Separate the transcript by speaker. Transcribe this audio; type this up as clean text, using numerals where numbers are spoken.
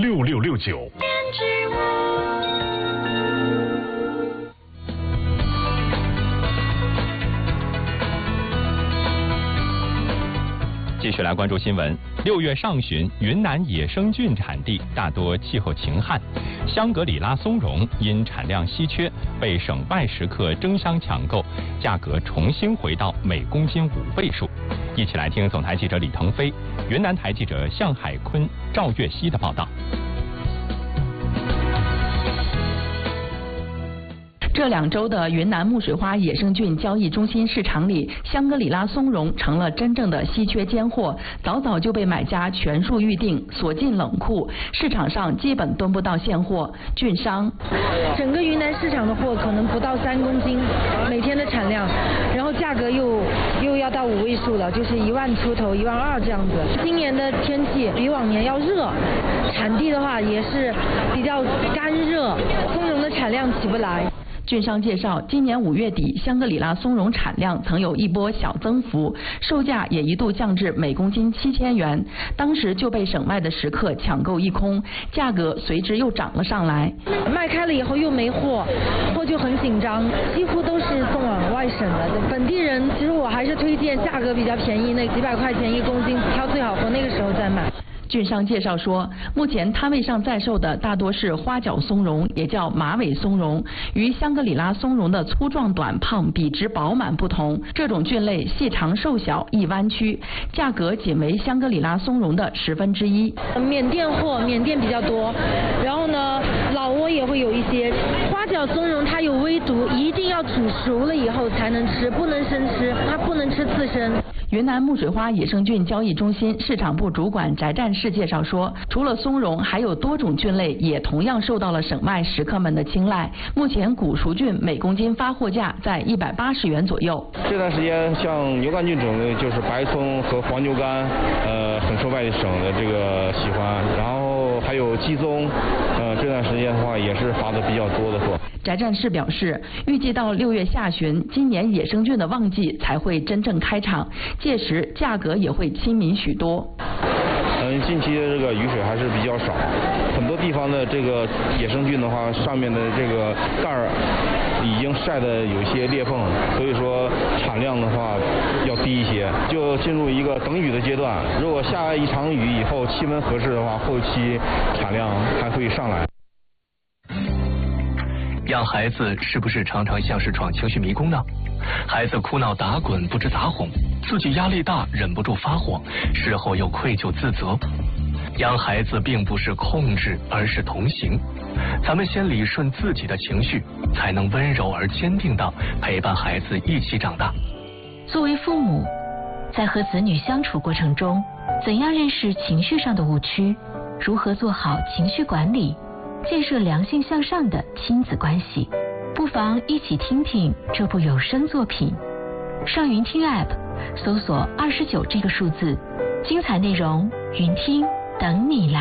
Speaker 1: 6669。
Speaker 2: 继续来关注新闻。6月上旬，云南野生菌产地大多气候晴旱，香格里拉松茸因产量稀缺，被省外食客争相抢购，价格重新回到每公斤5位数。一起来听总台记者李腾飞、云南台记者向海坤、赵月熙的报道。
Speaker 3: 这2周的云南木水花野生菌交易中心市场里，香格里拉松茸成了真正的稀缺尖货，早早就被买家全数预定，锁进冷库，市场上基本蹲不到现货。菌商，
Speaker 4: 整个云南市场的货可能不到3公斤每天的产量，然后价格又要到5位数了，就是1万出头、1万2这样子。今年的天气比往年要热，产地的话也是比较干热，松茸的产量起不来。
Speaker 3: 菌商介绍，今年5月底，香格里拉松茸产量曾有一波小增幅，售价也一度降至每公斤7000元，当时就被省外的食客抢购一空，价格随之又涨了上来。
Speaker 4: 卖开了以后又没货，货就很紧张，几乎都是送往外省的。本地人其实我还是推荐价格比较便宜，那几百块钱1公斤，挑最好货那个时候再买。
Speaker 3: 菌商介绍说，目前摊位上在售的大多是花角松茸，也叫马尾松茸，与香格里拉松茸的粗壮短胖、笔直饱满不同，这种菌类细长瘦小、易弯曲，价格仅为香格里拉松茸的1/10。
Speaker 4: 缅甸货，缅甸比较多，然后呢，老挝也会有一些。花角松茸它有微毒，一定要煮熟了以后才能吃，不能生吃，它不能吃刺身。
Speaker 3: 云南木水花野生菌交易中心市场部主管翟战士介绍说，除了松茸，还有多种菌类也同样受到了省外食客们的青睐。目前古熟菌每公斤发货价在180元左右。
Speaker 5: 这段时间像牛肝菌种类，就是白松和黄牛肝，很受外省的这个喜欢。然后还有鸡枞，这段时间的话也是发的比较多的货。
Speaker 3: 翟战士表示，预计到6月下旬，今年野生菌的旺季才会真正开场，届时价格也会亲民许多。
Speaker 5: 近期的这个雨水还是比较少，很多地方的这个野生菌的话，上面的这个盖儿已经晒得有一些裂缝，所以说产量的话要低一些，就进入一个等雨的阶段。如果下一场雨以后气温合适的话，后期产量还会上来。
Speaker 6: 养孩子是不是常常像是闯情绪迷宫呢？孩子哭闹打滚不知咋哄，自己压力大忍不住发火，事后又愧疚自责。养孩子并不是控制，而是同行。咱们先理顺自己的情绪，才能温柔而坚定地陪伴孩子一起长大。
Speaker 7: 作为父母，在和子女相处过程中，怎样认识情绪上的误区，如何做好情绪管理，建设良性向上的亲子关系，不妨一起听听这部有声作品。上云听 App 搜索29这个数字，精彩内容云听等你来。